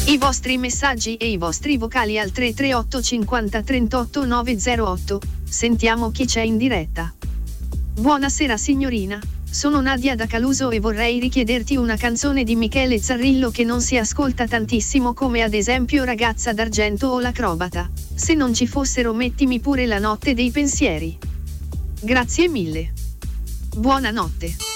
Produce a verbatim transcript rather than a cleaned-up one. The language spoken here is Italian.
I vostri messaggi e i vostri vocali al tre tre otto cinquanta trentotto nove zero otto. Sentiamo chi c'è in diretta. Buonasera signorina, sono Nadia da Caluso e vorrei richiederti una canzone di Michele Zarrillo che non si ascolta tantissimo, come ad esempio Ragazza d'argento o L'acrobata. Se non ci fossero mettimi pure La notte dei pensieri. Grazie mille. Buonanotte.